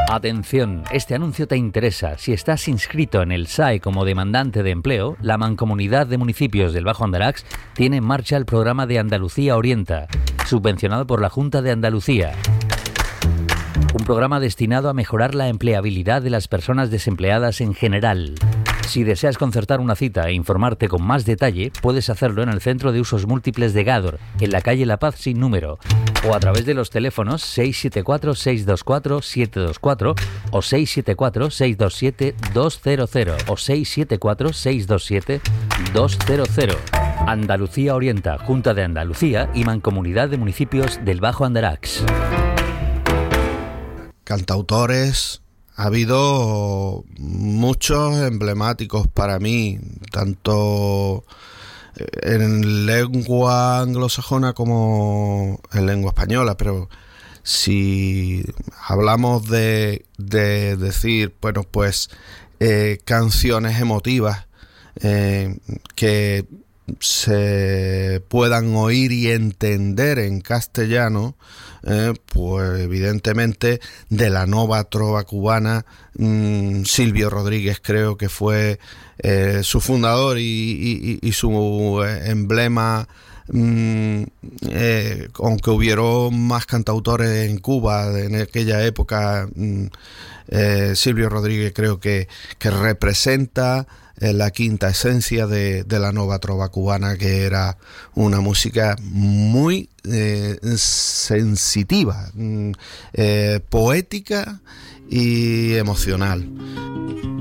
Atención, este anuncio te interesa. Si estás inscrito en el SAE como demandante de empleo, la Mancomunidad de Municipios del Bajo Andarax tiene en marcha el programa de Andalucía Orienta, subvencionado por la Junta de Andalucía. Un programa destinado a mejorar la empleabilidad de las personas desempleadas en general. Si deseas concertar una cita e informarte con más detalle, puedes hacerlo en el Centro de Usos Múltiples de Gádor, en la calle La Paz sin número, o a través de los teléfonos 674-624-724 o 674-627-200 o 674-627-200. Andalucía Orienta, Junta de Andalucía y Mancomunidad de Municipios del Bajo Andarax. Cantautores, ha habido muchos emblemáticos para mí, tanto en lengua anglosajona como en lengua española, pero si hablamos de decir, bueno, pues canciones emotivas que se puedan oír y entender en castellano, pues evidentemente de la nova trova cubana, Silvio Rodríguez creo que fue su fundador y su emblema. Aunque hubieron más cantautores en Cuba en aquella época, Silvio Rodríguez creo que representa la quinta esencia de la nova trova cubana, que era una música muy sensitiva, poética y emocional.